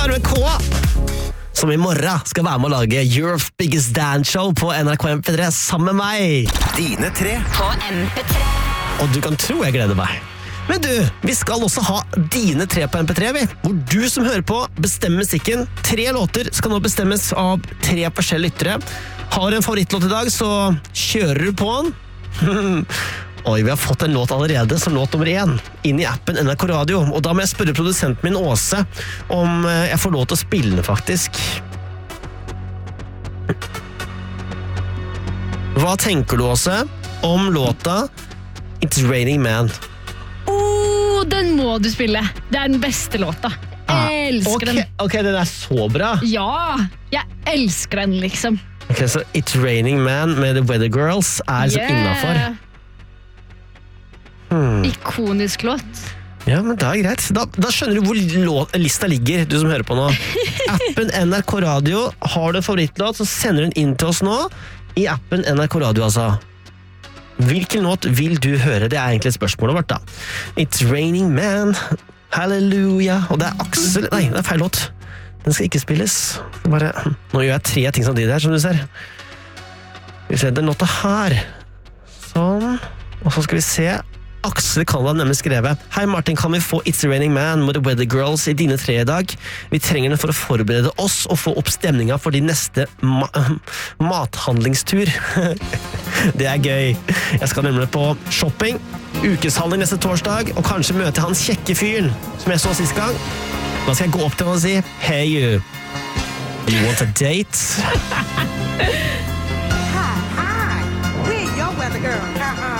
Karve K, som i morgen skal være med å lage Europe's Biggest Dance Show på NRK MP3 sammen med meg. Dine 3 På MP3. Og du kan tro jeg gleder meg. Men du, vi skal også ha dine 3 på MP3, hvor du som hører på bestemmer musikken. 3 låter skal nå bestemmes av 3 forskjellige lyttere. Har du en favorittlåt i dag, så kjører du på den. Oi, vi har fått en låt allerede som låt nummer 1 inn i appen NRK Radio. Og da må jeg spørre produsenten min, Åse, om jeg får lov til å spille den faktisk. Hva tenker du, Åse, om låta It's Raining Man? Den må du spille. Det er den beste låta. Jeg elsker den. Ok, den er så bra. Ja, jeg elsker den liksom. Ok, så It's Raining Man med The Weather Girls er liksom innenfor. Ikonisk låt. Ja, men det er greit. Da skjønner du hvor lista ligger, du som hører på nå. Appen NRK Radio, har du en favorittlåt, så sender du den inn til oss nå i appen NRK Radio, altså. Hvilken låt vil du høre? Det er egentlig spørsmålet vårt da. It's Raining Man, Halleluja. Og det er Aksel. Nei, det er feil låt. Den skal ikke spilles. Nå gjør jeg 3 ting samtidig her, som du ser. Vi ser den låta her. Sånn. Og så skal vi se. Aksel Kalland nemlig skrevet: Hei Martin, kan vi få It's Raining Man med The Weather Girls i dine 3 i dag? Vi trenger den for å forberede oss og få opp stemninga for de neste mathandlingstur. Det er gøy. Jeg skal nemlig på shopping, ukeshandling neste torsdag, og kanskje møte han kjekke fyren som jeg så sist gang. Da skal jeg gå opp til han og si: Hey you, do you want a date? Hi, we're your weather girl.